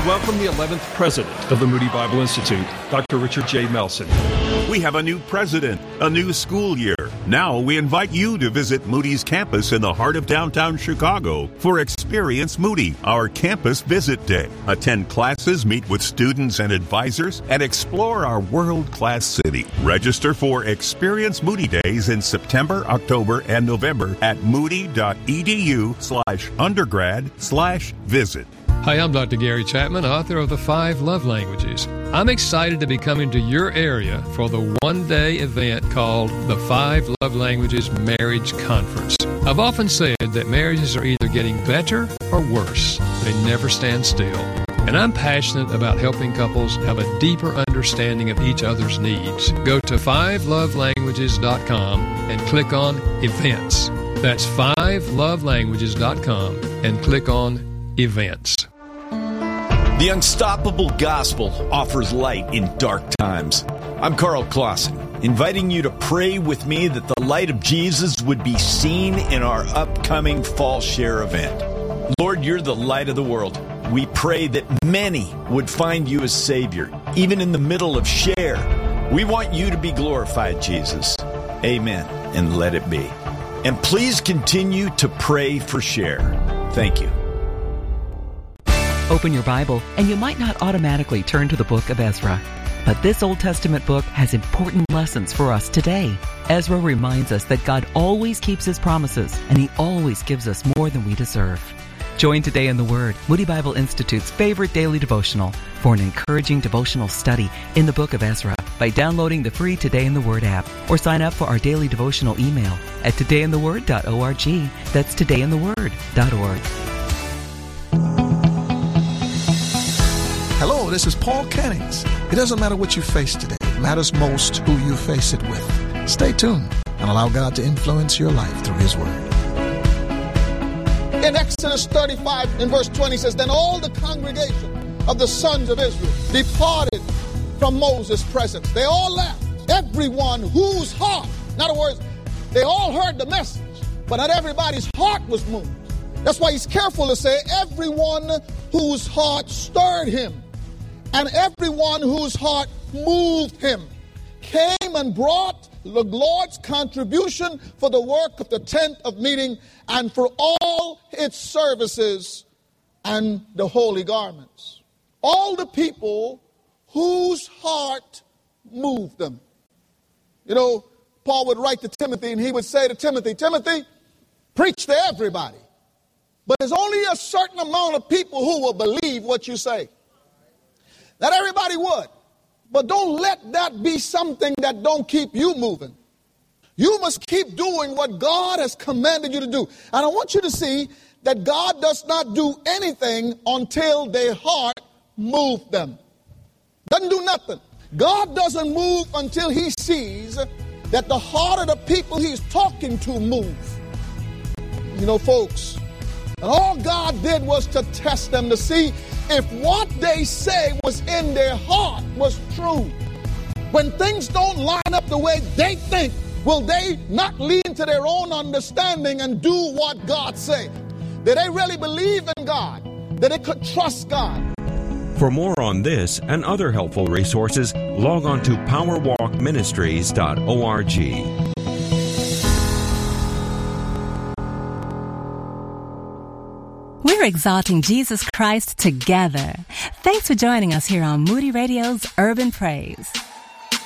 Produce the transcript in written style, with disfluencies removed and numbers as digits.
welcome the 11th president of the Moody Bible Institute, Dr. Richard J. Melson. We have a new president, a new school year. Now we invite you to visit Moody's campus in the heart of downtown Chicago for Experience Moody, our campus visit day. Attend classes, meet with students and advisors, and explore our world-class city. Register for Experience Moody Days in September, October, and November at moody.edu/undergrad/visit. Hi, I'm Dr. Gary Chapman, author of The 5 Love Languages. I'm excited to be coming to your area for the one-day event called the 5 Love Languages Marriage Conference. I've often said that marriages are either getting better or worse. They never stand still. And I'm passionate about helping couples have a deeper understanding of each other's needs. Go to 5lovelanguages.com and click on Events. That's 5lovelanguages.com and click on Events. The Unstoppable Gospel offers light in dark times. I'm Carl Clausen, inviting you to pray with me that the light of Jesus would be seen in our upcoming Fall Share event. Lord, you're the light of the world. We pray that many would find you as Savior, even in the middle of Share. We want you to be glorified, Jesus. Amen, and let it be. And please continue to pray for Share. Thank you. Open your Bible, and you might not automatically turn to the book of Ezra. But this Old Testament book has important lessons for us today. Ezra reminds us that God always keeps His promises, and He always gives us more than we deserve. Join Today in the Word, Moody Bible Institute's favorite daily devotional, for an encouraging devotional study in the book of Ezra by downloading the free Today in the Word app, or sign up for our daily devotional email at todayintheword.org. That's todayintheword.org. Hello, this is Paul Cannings. It doesn't matter what you face today. It matters most who you face it with. Stay tuned and allow God to influence your life through His Word. In Exodus 35 in verse 20 says, Then all the congregation of the sons of Israel departed from Moses' presence. They all left. Everyone whose heart, in other words, they all heard the message, but not everybody's heart was moved. That's why he's careful to say, everyone whose heart stirred him and everyone whose heart moved him came and brought the Lord's contribution for the work of the tent of meeting and for all its services and the holy garments. All the people whose heart moved them. You know, Paul would write to Timothy and he would say to Timothy, Timothy, preach to everybody. But there's only a certain amount of people who will believe what you say. Not everybody would. But don't let that be something that don't keep you moving. You must keep doing what God has commanded you to do. And I want you to see that God does not do anything until their heart moves them. Doesn't do nothing. God doesn't move until He sees that the heart of the people He's talking to move. You know, folks, and all God did was to test them to see if what they say was in their heart was true. When things don't line up the way they think, will they not lean to their own understanding and do what God said? Did they really believe in God? That they could trust God? For more on this and other helpful resources, log on to powerwalkministries.org. We're exalting Jesus Christ together. Thanks for joining us here on Moody Radio's Urban Praise.